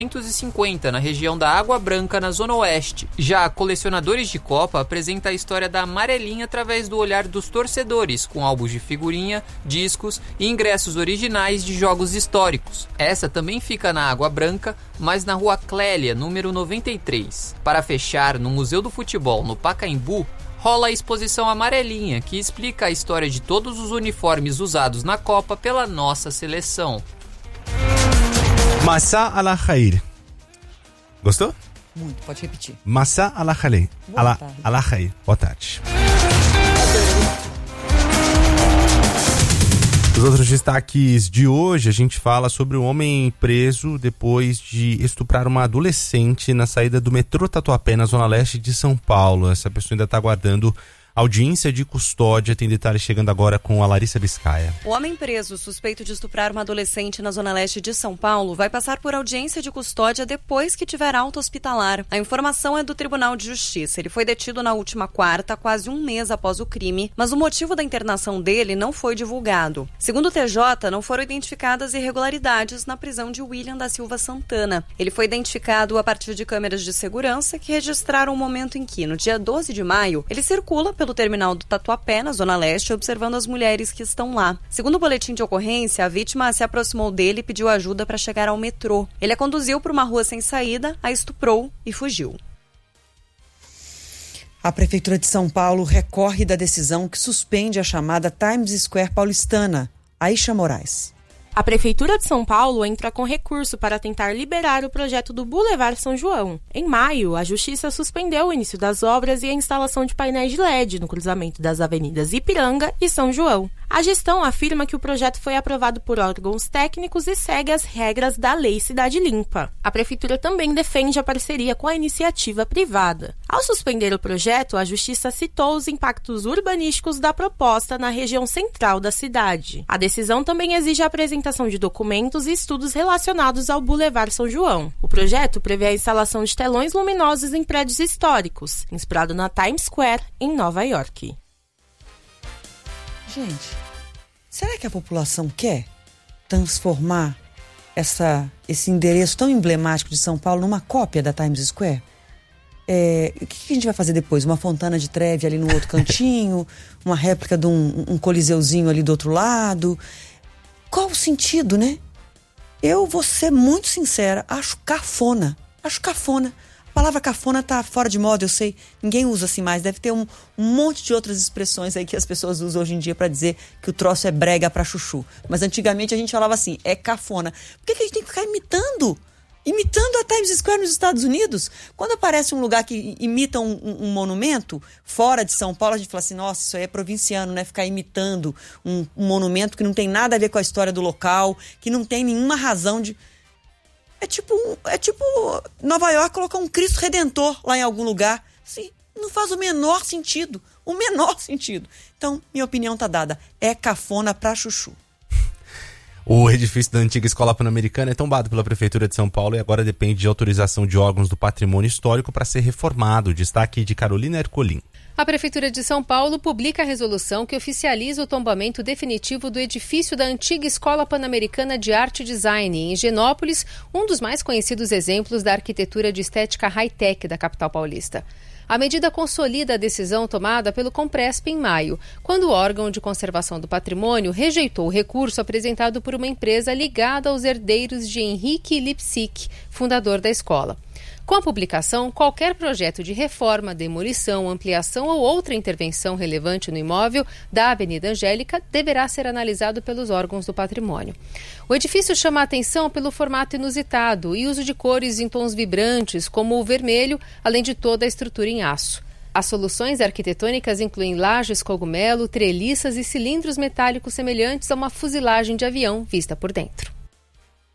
1950, na região da Água Branca, na Zona Oeste. Já Colecionadores de Copa apresenta a história da amarelinha através do olhar dos torcedores, com álbuns de figurinha, discos e ingressos originais de jogos históricos. Essa também fica na Água Branca, mas na Rua Clélia, número 93. Para fechar, no Museu do Futebol, no Pacaembu, rola a exposição Amarelinha, que explica a história de todos os uniformes usados na Copa pela nossa seleção. Massa ala khair. Gostou? Muito, pode repetir. Massa ala khair. Ala khair. Boa tarde. Os outros destaques de hoje, a gente fala sobre um homem preso depois de estuprar uma adolescente na saída do metrô Tatuapé, na zona leste de São Paulo. Essa pessoa ainda está aguardando audiência de custódia. Tem detalhes chegando agora com a Larissa Biscaia. O homem preso, suspeito de estuprar uma adolescente na zona leste de São Paulo, vai passar por audiência de custódia depois que tiver alta hospitalar. A informação é do Tribunal de Justiça. Ele foi detido na última quarta, quase um mês após o crime, mas o motivo da internação dele não foi divulgado. Segundo o TJ, não foram identificadas irregularidades na prisão de William da Silva Santana. Ele foi identificado a partir de câmeras de segurança que registraram o momento em que, no dia 12 de maio, ele circula pelo terminal do Tatuapé, na Zona Leste, observando as mulheres que estão lá. Segundo o boletim de ocorrência, a vítima se aproximou dele e pediu ajuda para chegar ao metrô. Ele a conduziu para uma rua sem saída, a estuprou e fugiu. A Prefeitura de São Paulo recorre da decisão que suspende a chamada Times Square paulistana. Aisha Moraes. A Prefeitura de São Paulo entra com recurso para tentar liberar o projeto do Boulevard São João. Em maio, a Justiça suspendeu o início das obras e a instalação de painéis de LED no cruzamento das avenidas Ipiranga e São João. A gestão afirma que o projeto foi aprovado por órgãos técnicos e segue as regras da Lei Cidade Limpa. A Prefeitura também defende a parceria com a iniciativa privada. Ao suspender o projeto, a Justiça citou os impactos urbanísticos da proposta na região central da cidade. A decisão também exige a apresentação de documentos e estudos relacionados ao Boulevard São João. O projeto prevê a instalação de telões luminosos em prédios históricos, inspirado na Times Square, em Nova York. Gente, será que a população quer transformar esse endereço tão emblemático de São Paulo numa cópia da Times Square? O que a gente vai fazer depois? Uma Fontana de Trevi ali no outro cantinho? Uma réplica de um coliseuzinho ali do outro lado? Qual o sentido, né? Eu vou ser muito sincera, acho cafona. A palavra cafona tá fora de moda, eu sei. Ninguém usa assim mais. Deve ter um monte de outras expressões aí que as pessoas usam hoje em dia pra dizer que o troço é brega pra chuchu. Mas antigamente a gente falava assim, é cafona. Por que a gente tem que ficar imitando a Times Square nos Estados Unidos? Quando aparece um lugar que imita um monumento fora de São Paulo, a gente fala assim, nossa, isso aí é provinciano, né? Ficar imitando um monumento que não tem nada a ver com a história do local, que não tem nenhuma razão de... É tipo Nova York colocar um Cristo Redentor lá em algum lugar. Sim, não faz o menor sentido. Então, minha opinião tá dada. É cafona pra chuchu. O edifício da antiga Escola Pan-Americana é tombado pela Prefeitura de São Paulo e agora depende de autorização de órgãos do patrimônio histórico para ser reformado. Destaque de Carolina Ercolim. A Prefeitura de São Paulo publica a resolução que oficializa o tombamento definitivo do edifício da antiga Escola Pan-Americana de Arte e Design, em Higienópolis, um dos mais conhecidos exemplos da arquitetura de estética high-tech da capital paulista. A medida consolida a decisão tomada pelo Compresp em maio, quando o órgão de conservação do patrimônio rejeitou o recurso apresentado por uma empresa ligada aos herdeiros de Henrique Lipsic, fundador da escola. Com a publicação, qualquer projeto de reforma, demolição, ampliação ou outra intervenção relevante no imóvel da Avenida Angélica deverá ser analisado pelos órgãos do patrimônio. O edifício chama a atenção pelo formato inusitado e uso de cores em tons vibrantes, como o vermelho, além de toda a estrutura em aço. As soluções arquitetônicas incluem lajes cogumelo, treliças e cilindros metálicos semelhantes a uma fuselagem de avião vista por dentro.